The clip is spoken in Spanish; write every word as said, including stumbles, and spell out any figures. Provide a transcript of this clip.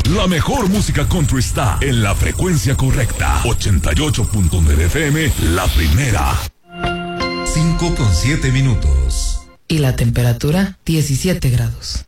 La mejor música country está en la frecuencia correcta. ochenta y ocho punto nueve F M, la primera. cinco con siete minutos. Y la temperatura, diecisiete grados.